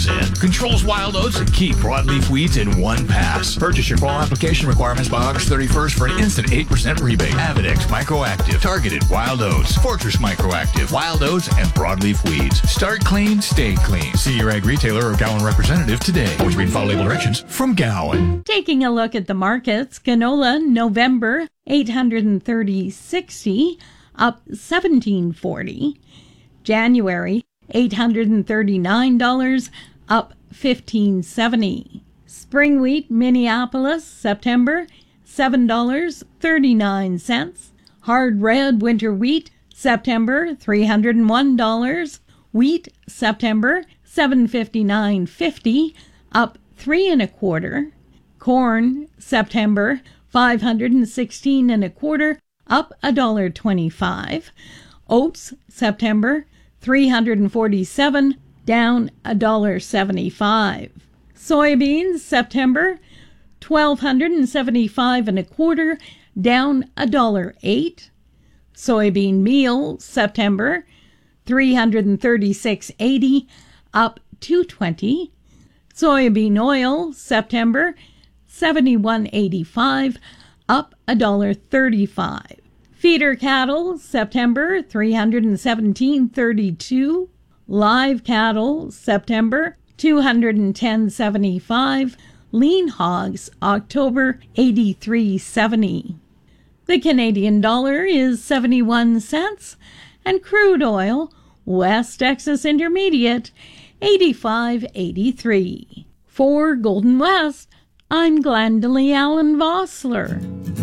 in. Controls wild oats and keep broadleaf weeds in one pass. Purchase your fall application requirements by August 31st for an instant 8% rebate. Avidex Microactive, targeted wild oats, Fortress Microactive, wild oats, and broadleaf weeds. Start clean, stay clean. See your ag retailer or Gowan representative today. Always read fall label directions from Gowan. Taking a look at the markets, canola November 830.60 up $17.40. January $839 up $15.70. Spring wheat Minneapolis September $7.39. Hard red winter wheat September $301. Wheat September $759.50 up 3 1/4. Corn September $516 1/4 up $1.25. Oats September $347 down $1.75. Soybeans September $1,275 1/4 down $1.08. Soybean meal September $336.80 up $2.20. Soybean oil September $71.85 up $1.35. Feeder cattle September $317.32. Live cattle September $210.75. Lean hogs October $83.70. The Canadian dollar is 71 cents, and crude oil West Texas Intermediate 85.83. For Golden West, I'm Glendalee Allen Vossler.